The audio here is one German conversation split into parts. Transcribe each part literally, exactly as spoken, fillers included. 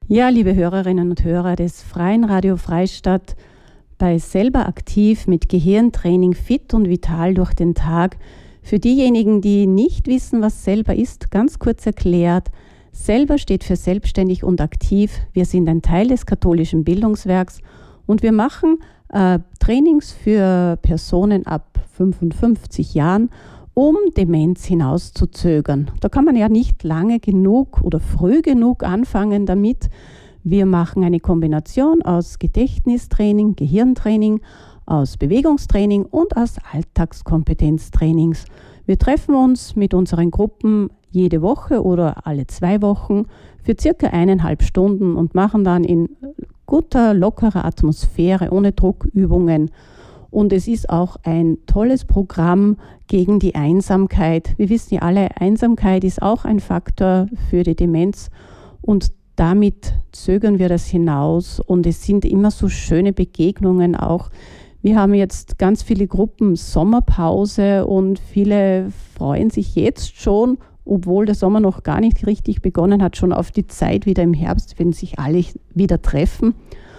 Ja, liebe Hörerinnen und Hörer des Freien Radio Freistadt, bei Selber aktiv mit Gehirntraining fit und vital durch den Tag. Für diejenigen, die nicht wissen, was Selber ist, ganz kurz erklärt. Selber steht für selbstständig und aktiv. Wir sind ein Teil des katholischen Bildungswerks und wir machen äh, Trainings für Personen ab fünfundfünfzig Jahren, um Demenz hinauszuzögern. Da kann man ja nicht lange genug oder früh genug anfangen damit. Wir machen eine Kombination aus Gedächtnistraining, Gehirntraining, aus Bewegungstraining und aus Alltagskompetenztrainings. Wir treffen uns mit unseren Gruppen jede Woche oder alle zwei Wochen für circa eineinhalb Stunden und machen dann in guter, lockerer Atmosphäre, ohne Druck, Übungen. Und es ist auch ein tolles Programm gegen die Einsamkeit. Wir wissen ja alle, Einsamkeit ist auch ein Faktor für die Demenz und damit zögern wir das hinaus und es sind immer so schöne Begegnungen auch. Wir haben jetzt ganz viele Gruppen Sommerpause und viele freuen sich jetzt schon, obwohl der Sommer noch gar nicht richtig begonnen hat, schon auf die Zeit wieder im Herbst, wenn sich alle wieder treffen.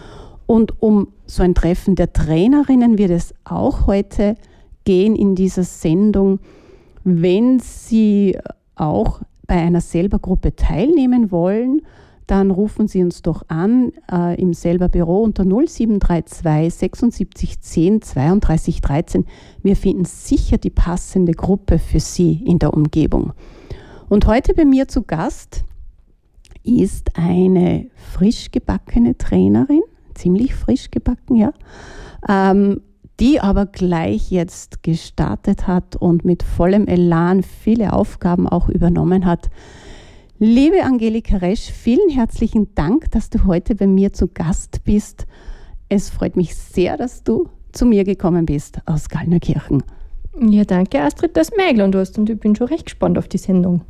Und um so ein Treffen der Trainerinnen wird es auch heute gehen in dieser Sendung. Wenn Sie auch bei einer Selber-Gruppe teilnehmen wollen, dann rufen Sie uns doch an äh, im Selber-Büro unter null sieben drei zwei sechsundsiebzig zehn zweiunddreißig dreizehn. Wir finden sicher die passende Gruppe für Sie in der Umgebung. Und heute bei mir zu Gast ist eine frisch gebackene Trainerin, ziemlich frisch gebacken, ja, ähm, die aber gleich jetzt gestartet hat und mit vollem Elan viele Aufgaben auch übernommen hat. Liebe Angelika Resch, vielen herzlichen Dank, dass du heute bei mir zu Gast bist. Es freut mich sehr, dass du zu mir gekommen bist aus Gallnerkirchen. Ja, danke Astrid, dass du mich eingeladen hast und ich bin schon recht gespannt auf die Sendung.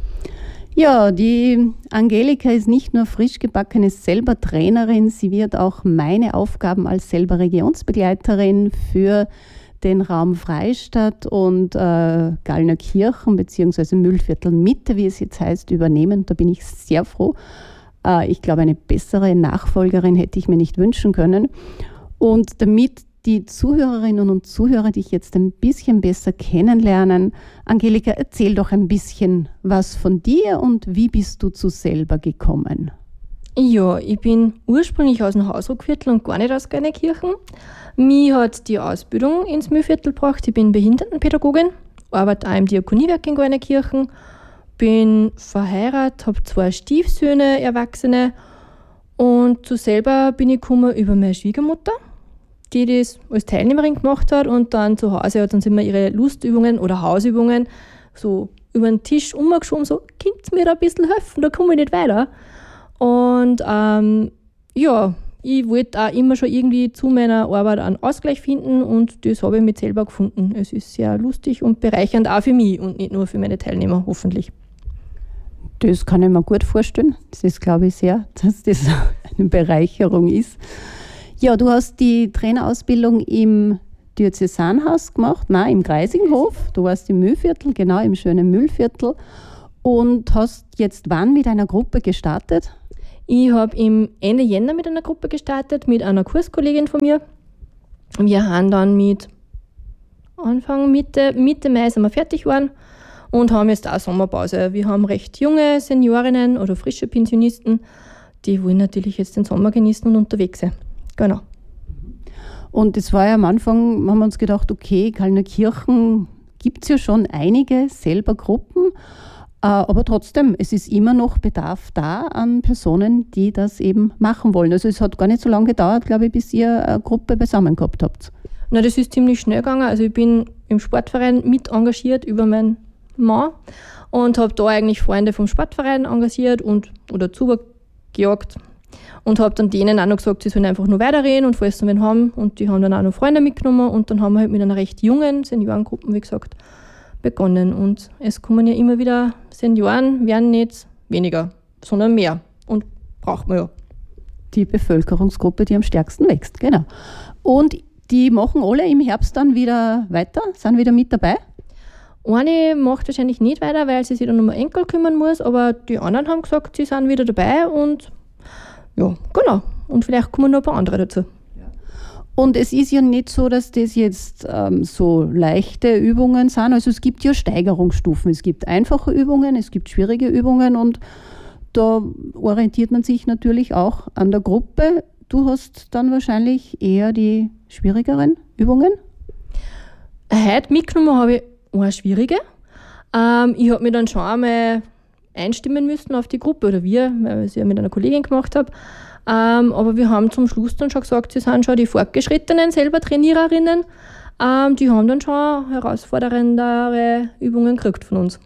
Ja, die Angelika ist nicht nur frisch gebackene selber Trainerin, sie wird auch meine Aufgaben als selber Regionsbegleiterin für den Raum Freistadt und äh, Gallnerkirchen bzw. Mühlviertel Mitte, wie es jetzt heißt, übernehmen. Da bin ich sehr froh. Äh, ich glaube, eine bessere Nachfolgerin hätte ich mir nicht wünschen können. Und damit die Zuhörerinnen und Zuhörer dich jetzt ein bisschen besser kennenlernen, Angelika, erzähl doch ein bisschen was von dir und wie bist du zu selber gekommen? Ja, ich bin ursprünglich aus dem Hausruckviertel und gar nicht aus Gallnerkirchen. Mich hat die Ausbildung ins Mühlviertel gebracht. Ich bin Behindertenpädagogin, arbeite auch im Diakoniewerk in Gallnerkirchen, bin verheiratet, habe zwei Stiefsöhne, Erwachsene und zu selber bin ich gekommen über meine Schwiegermutter, die das als Teilnehmerin gemacht hat und dann zu Hause hat dann sind wir ihre Lustübungen oder Hausübungen so über den Tisch umgeschoben, so, könnt ihr mir da ein bisschen helfen, da komme ich nicht weiter. Und ähm, ja, ich wollte auch immer schon irgendwie zu meiner Arbeit einen Ausgleich finden und das habe ich mit selber gefunden. Es ist sehr lustig und bereichernd auch für mich und nicht nur für meine Teilnehmer, hoffentlich. Das kann ich mir gut vorstellen. Das ist, glaube ich, sehr, dass das eine Bereicherung ist. Ja, du hast die Trainerausbildung im Diözesanhaus gemacht, nein, im Greisinghof. Du warst im Mühlviertel, genau, im schönen Mühlviertel. Und hast jetzt wann mit einer Gruppe gestartet? Ich habe im Ende Jänner mit einer Gruppe gestartet, mit einer Kurskollegin von mir. Wir haben dann mit Anfang, Mitte, Mitte Mai sind wir fertig geworden und haben jetzt auch Sommerpause. Wir haben recht junge Seniorinnen oder frische Pensionisten, die wollen natürlich jetzt den Sommer genießen und unterwegs sein. Genau. Und es war ja am Anfang, haben wir uns gedacht, okay, Gallnerkirchen gibt es ja schon einige selber Gruppen, aber trotzdem, es ist immer noch Bedarf da an Personen, die das eben machen wollen. Also es hat gar nicht so lange gedauert, glaube ich, bis ihr eine Gruppe beisammen gehabt habt. Na, das ist ziemlich schnell gegangen. Also ich bin im Sportverein mit engagiert über meinen Mann und habe da eigentlich Freunde vom Sportverein engagiert und oder zugejagt und habe dann denen auch noch gesagt, sie sollen einfach nur weiterreden und falls sie wen haben. Und die haben dann auch noch Freunde mitgenommen und dann haben wir halt mit einer recht jungen Seniorengruppe, wie gesagt, begonnen. Und es kommen ja immer wieder Senioren, werden nicht weniger, sondern mehr. Und braucht man ja. Die Bevölkerungsgruppe, die am stärksten wächst, genau. Und die machen alle im Herbst dann wieder weiter, sind wieder mit dabei? Eine macht wahrscheinlich nicht weiter, weil sie sich dann um den Enkel kümmern muss, aber die anderen haben gesagt, sie sind wieder dabei und Ja, genau. Und vielleicht kommen noch ein paar andere dazu. Und es ist ja nicht so, dass das jetzt ähm, so leichte Übungen sind. Also es gibt ja Steigerungsstufen. Es gibt einfache Übungen, es gibt schwierige Übungen und da orientiert man sich natürlich auch an der Gruppe. Du hast dann wahrscheinlich eher die schwierigeren Übungen? Heute mitgenommen habe ich eine schwierige. Ähm, ich habe mich dann schon einmal einstimmen müssen auf die Gruppe, oder wir, weil ich es ja mit einer Kollegin gemacht habe. Ähm, aber wir haben zum Schluss dann schon gesagt, sie sind schon die Fortgeschrittenen selber Trainiererinnen. Ähm, die haben dann schon herausforderndere Übungen gekriegt von uns.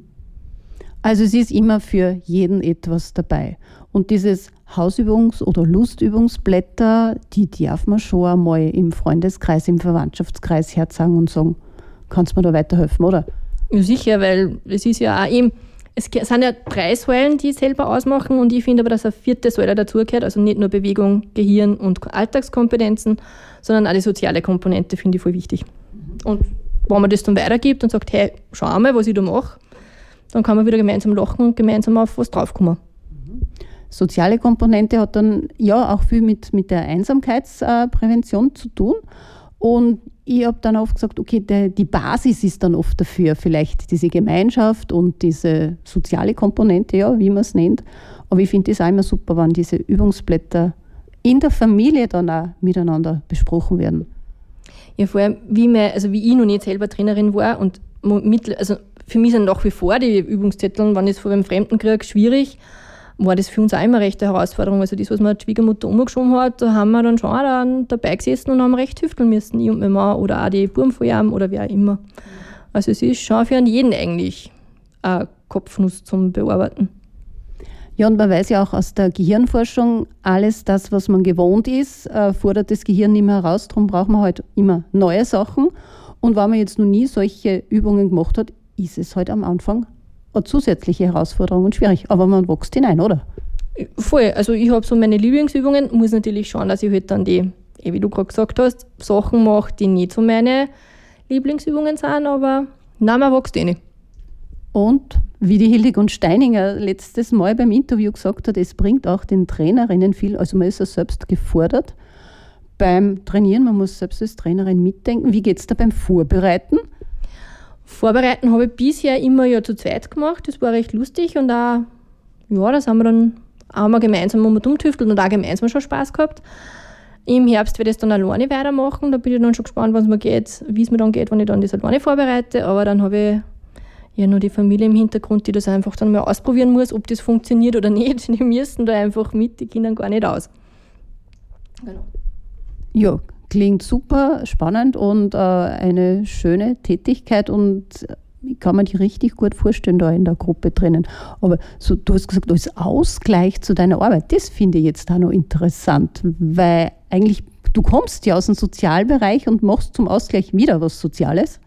Also es ist immer für jeden etwas dabei. Und dieses Hausübungs- oder Lustübungsblätter, die darf man schon einmal im Freundeskreis, im Verwandtschaftskreis herzeigen und sagen, kannst du mir da weiterhelfen, oder? Ja, sicher, weil es ist ja auch eben, es sind ja drei Säulen, die selber ausmachen und ich finde aber, dass eine vierte Säule dazugehört, also nicht nur Bewegung, Gehirn und Alltagskompetenzen, sondern auch die soziale Komponente finde ich voll wichtig. Und wenn man das dann weitergibt und sagt, hey, schau mal, was ich da mache, dann kann man wieder gemeinsam lachen und gemeinsam auf was draufkommen. Soziale Komponente hat dann ja auch viel mit, mit der Einsamkeitsprävention zu tun. Und ich habe dann oft gesagt, okay, der, die Basis ist dann oft dafür, vielleicht diese Gemeinschaft und diese soziale Komponente, ja, wie man es nennt. Aber ich finde es auch immer super, wenn diese Übungsblätter in der Familie dann auch miteinander besprochen werden. Ja, vor allem, wie, mein, also wie ich noch nicht selber Trainerin war und mit, also für mich sind nach wie vor die Übungszettel, wenn ich es von einem Fremden kriege, schwierig, war das für uns auch immer recht eine Herausforderung. Also das, was mir die Schwiegermutter umgeschoben hat, da haben wir dann schon dann dabei gesessen und haben recht hüfteln müssen, ich und mein Mann oder auch die Buben von ihm oder wer auch immer. Also es ist schon für jeden eigentlich eine Kopfnuss zum Bearbeiten. Ja, und man weiß ja auch aus der Gehirnforschung, alles das, was man gewohnt ist, äh, fordert das Gehirn nicht mehr heraus. Darum braucht man halt immer neue Sachen. Und wenn man jetzt noch nie solche Übungen gemacht hat, ist es halt am Anfang eine zusätzliche Herausforderung und schwierig. Aber man wächst hinein, oder? Voll. Also ich habe so meine Lieblingsübungen, muss natürlich schauen, dass ich halt dann die, wie du gerade gesagt hast, Sachen mache, die nicht so meine Lieblingsübungen sind, aber nein, man wächst eh nicht. Und wie die Hildegund Steininger letztes Mal beim Interview gesagt hat, es bringt auch den Trainerinnen viel, also man ist ja selbst gefordert beim Trainieren, man muss selbst als Trainerin mitdenken. Wie geht es da beim Vorbereiten? Vorbereiten habe ich bisher immer ja zu zweit gemacht, das war recht lustig und auch, ja, das haben wir dann auch mal gemeinsam umgetüftelt und auch gemeinsam schon Spaß gehabt. Im Herbst werde ich es dann alleine weitermachen, da bin ich dann schon gespannt, was mir geht, wie es mir dann geht, wenn ich dann das alleine vorbereite, aber dann habe ich ja nur die Familie im Hintergrund, die das einfach dann mal ausprobieren muss, ob das funktioniert oder nicht. Die müssen da einfach mit, die Kinder gar nicht aus. Genau. Ja, klingt super spannend und äh, eine schöne Tätigkeit und ich kann mir die richtig gut vorstellen da in der Gruppe drinnen. Aber so, du hast gesagt, als Ausgleich zu deiner Arbeit, das finde ich jetzt auch noch interessant, weil eigentlich du kommst ja aus dem Sozialbereich und machst zum Ausgleich wieder was Soziales.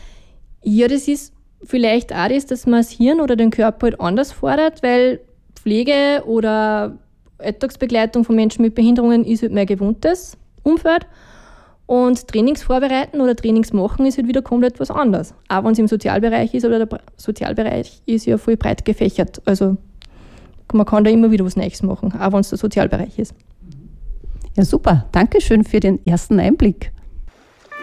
Ja, das ist vielleicht auch das, dass man das Hirn oder den Körper halt anders fordert, weil Pflege oder Alltagsbegleitung von Menschen mit Behinderungen ist halt mein gewohntes Umfeld. Und Trainings vorbereiten oder Trainings machen ist halt wieder komplett was anderes. Auch wenn es im Sozialbereich ist, oder der Sozialbereich ist ja voll breit gefächert. Also man kann da immer wieder was Neues machen, auch wenn es der Sozialbereich ist. Ja, super. Dankeschön für den ersten Einblick.